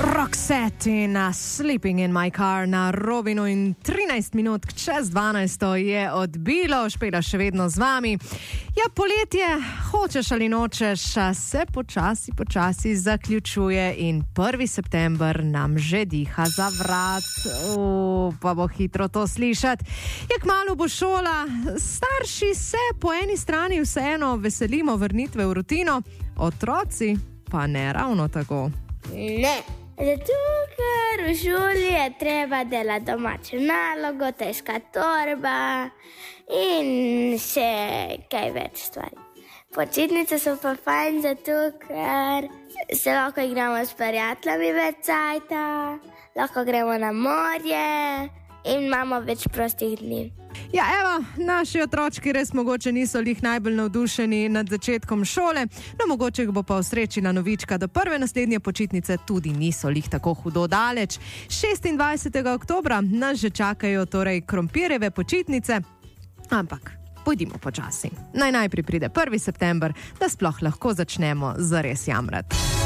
Roxette in Sleeping in my car na Robinu in 13 minut čez 12 je odbilo, Špela še vedno z vami. Ja, poletje, hočeš ali nočeš, se počasi zaključuje in 1. september nam že diha za vrat. Pa bo hitro to slišati. Ja, kmalu bo šola, starši se po eni strani vseeno veselimo vrnitve v rutino, otroci pa ne ravno tako. Ne. Zato, ker v šoli je treba delati domačo nalogo, težka torba in še kaj več stvari. Počitnice so pa fajn, zato, ker se lahko igramo s prijatelji več cajta, lahko gremo na morje in imamo več prostih dni. Ja, evo, naši otročki res mogoče niso lih najbolj navdušeni nad začetkom šole, no mogoče bo pa osrečila novička, da prve naslednje počitnice tudi niso lih tako hudo daleč. 26. oktobra nas že čakajo torej krompirjeve počitnice, ampak pojdimo počasi. Najprej pride 1. september, da sploh lahko začnemo zares jamrati.